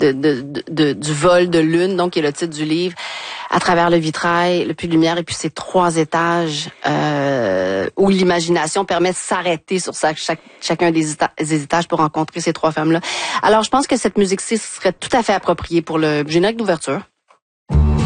du vol de lune, donc qui est le titre du livre, à travers le vitrail, le puits de lumière et puis ces 3 étages où l'imagination permet de s'arrêter sur chacun des étages pour rencontrer ces 3 femmes-là. Alors, je pense que cette musique-ci serait tout à fait appropriée pour le générique d'ouverture.